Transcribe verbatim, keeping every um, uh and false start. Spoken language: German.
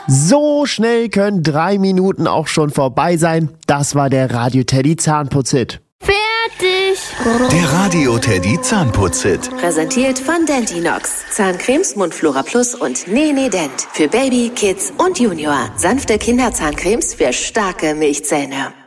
So schnell können drei Minuten auch schon vorbei sein. Das war der Radio Teddy Zahnputz-Hit. Fertig! Der Radio Teddy Zahnputz-Hit. Präsentiert von Dentinox. Zahncremes, Mundflora Plus und Nene Dent. Für Baby, Kids und Junior. Sanfte Kinderzahncremes für starke Milchzähne.